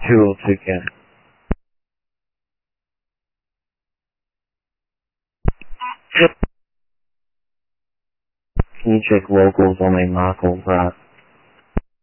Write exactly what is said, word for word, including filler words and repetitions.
Tool ticket. Can you check locals on my Markle, right?